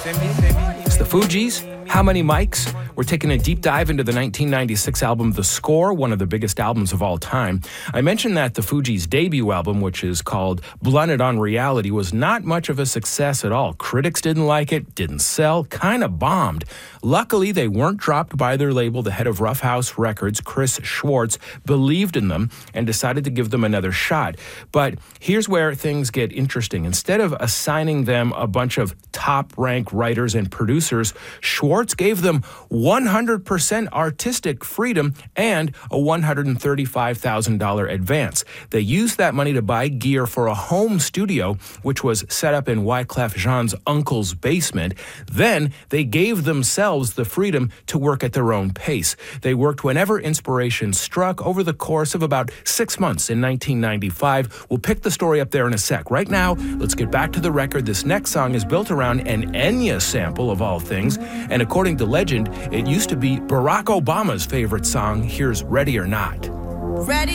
It's the Fugees. How Many Mics? We're taking a deep dive into the 1996 album The Score, one of the biggest albums of all time. I mentioned that the Fugees' debut album, which is called Blunted on Reality, was not much of a success at all. Critics didn't like it, didn't sell, kind of bombed. Luckily, they weren't dropped by their label. The head of Rough House Records, Chris Schwartz, believed in them and decided to give them another shot. But here's where things get interesting. Instead of assigning them a bunch of top-ranked writers and producers, Schwartz gave them 100% artistic freedom and a $135,000 advance. They used that money to buy gear for a home studio, which was set up in Wyclef Jean's uncle's basement. Then they gave themselves the freedom to work at their own pace. They worked whenever inspiration struck over the course of about 6 months in 1995. We'll pick the story up there in a sec. Right now, let's get back to the record. This next song is built around an Enya sample, of all things, and according to legend, it used to be Barack Obama's favorite song. Here's Ready or Not. Ready